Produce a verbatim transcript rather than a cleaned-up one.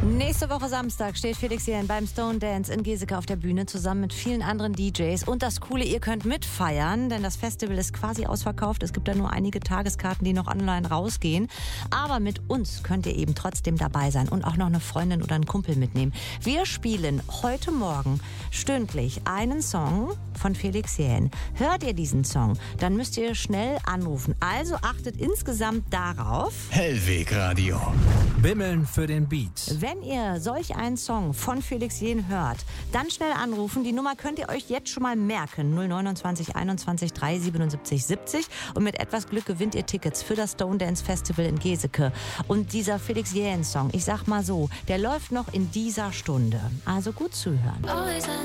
Nächste Woche Samstag steht Felix Jähn beim Stone Dance in Geseke auf der Bühne zusammen mit vielen anderen D Js. Und das Coole, ihr könnt mitfeiern, denn das Festival ist quasi ausverkauft. Es gibt da nur einige Tageskarten, die noch online rausgehen. Aber mit uns könnt ihr eben trotzdem dabei sein und auch noch eine Freundin oder einen Kumpel mitnehmen. Wir spielen heute Morgen stündlich einen Song von Felix Jähn. Hört ihr diesen Song, dann müsst ihr schnell anrufen. Also achtet insgesamt darauf. Hellweg Radio. Bimmeln für den Beat. Wenn ihr solch einen Song von Felix Jähn hört, dann schnell anrufen. Die Nummer könnt ihr euch jetzt schon mal merken. null neunundzwanzig einundzwanzig drei siebenundsiebzig siebzig. Und mit etwas Glück gewinnt ihr Tickets für das Stone Dance Festival in Geseke. Und dieser Felix Jähn Song, ich sag mal so, der läuft noch in dieser Stunde. Also gut zuhören.